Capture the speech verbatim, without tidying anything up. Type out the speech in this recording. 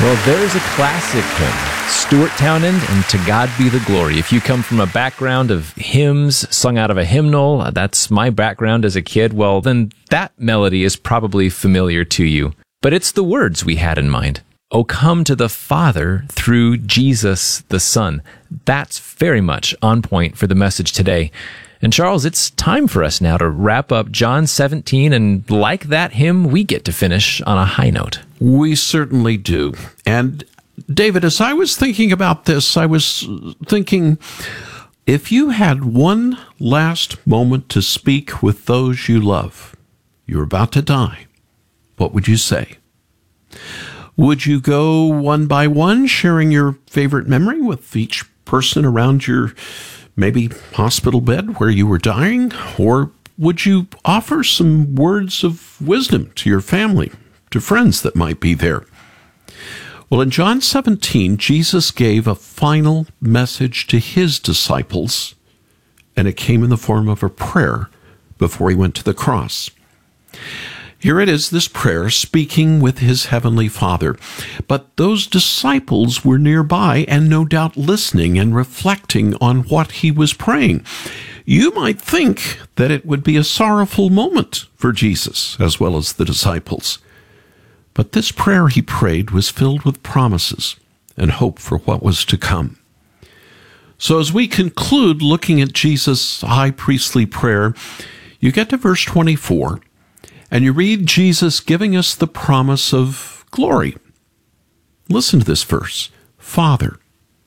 Well, there's a classic hymn, Stuart Townend and To God Be the Glory. If you come from a background of hymns sung out of a hymnal, that's my background as a kid, well, then that melody is probably familiar to you. But it's the words we had in mind. Oh, come to the Father through Jesus the Son. That's very much on point for the message today. And Charles, it's time for us now to wrap up John seventeen, and like that hymn, we get to finish on a high note. We certainly do. And David, as I was thinking about this, I was thinking, if you had one last moment to speak with those you love, you're about to die, what would you say? Would you go one by one, sharing your favorite memory with each person around your maybe hospital bed where you were dying? Or would you offer some words of wisdom to your family, to friends that might be there? Well, in John seventeen, Jesus gave a final message to his disciples, and it came in the form of a prayer before he went to the cross. Here it is, this prayer, speaking with his heavenly Father. But those disciples were nearby and no doubt listening and reflecting on what he was praying. You might think that it would be a sorrowful moment for Jesus as well as the disciples. But this prayer he prayed was filled with promises and hope for what was to come. So as we conclude looking at Jesus' high priestly prayer, you get to verse twenty-four. And you read Jesus giving us the promise of glory. Listen to this verse. Father,